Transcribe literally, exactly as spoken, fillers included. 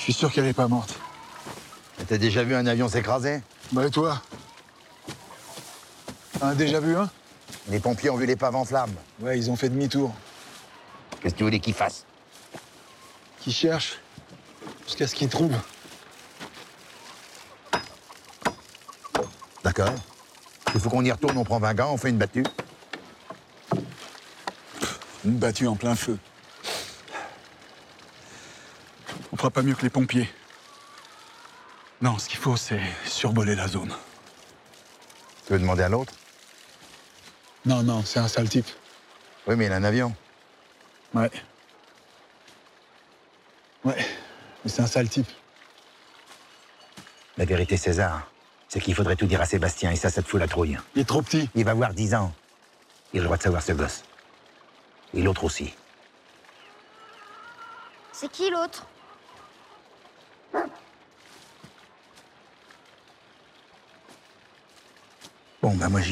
Je suis sûr qu'elle est pas morte. T'as déjà vu un avion s'écraser? Bah et toi? T'en as déjà vu un? Les pompiers ont vu l'épave en flammes. Ouais, ils ont fait demi-tour. Qu'est-ce que tu voulais qu'ils fassent? Qui cherchent jusqu'à ce qu'ils trouvent. D'accord. Il faut qu'on y retourne, on prend vingt gars, on fait une battue. Une battue en plein feu. On fera pas mieux que les pompiers. Non, ce qu'il faut, c'est survoler la zone. Tu veux demander à l'autre? Non, non, c'est un sale type. Oui, mais il a un avion. Ouais. Ouais, mais c'est un sale type. La vérité, César, c'est qu'il faudrait tout dire à Sébastien, et ça, ça te fout la trouille. Il est trop petit. Il va avoir dix ans. Il a le droit de savoir ce gosse. Et l'autre aussi. C'est qui l'autre? Bon, ben moi, j'y